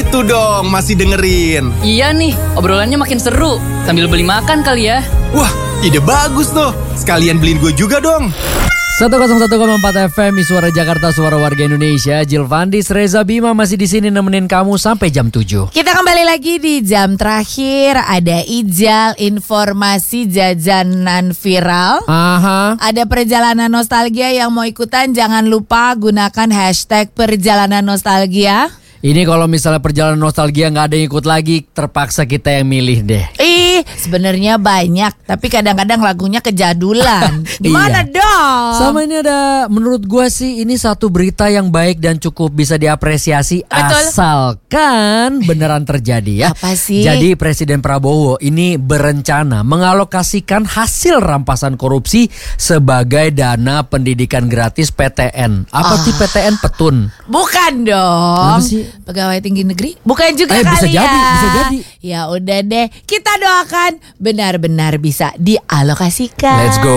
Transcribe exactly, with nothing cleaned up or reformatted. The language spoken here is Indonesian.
Gitu dong, masih dengerin. Iya nih, obrolannya makin seru. Sambil beli makan kali ya. Wah, ide bagus tuh. Sekalian beliin gue juga dong. seratus satu koma empat F M, Suara Jakarta, Suara Warga Indonesia. Jilvandis, Reza Bima masih di sini nemenin kamu sampai jam tujuh. Kita kembali lagi di jam terakhir. Ada Ijal, informasi jajanan viral. Aha. Ada perjalanan nostalgia yang mau ikutan, jangan lupa gunakan hashtag perjalanan nostalgia. Ini kalau misalnya perjalanan nostalgia nggak ada yang ikut lagi, terpaksa kita yang milih deh. Ih, sebenarnya banyak, tapi kadang-kadang lagunya kejadulan. Gimana Iya. dong? Sama ini ada, menurut gua sih ini satu berita yang baik dan cukup bisa diapresiasi. Betul. Asalkan beneran terjadi ya. Apa sih? Jadi Presiden Prabowo ini berencana mengalokasikan hasil rampasan korupsi sebagai dana pendidikan gratis P T N. Apa sih P T N? Petun. Bukan dong. Apa sih? Pegawai tinggi negeri? Bukan juga Eh, kali bisa ya. jadi, bisa jadi. Ya udah deh, kita doakan benar-benar bisa dialokasikan. Let's go.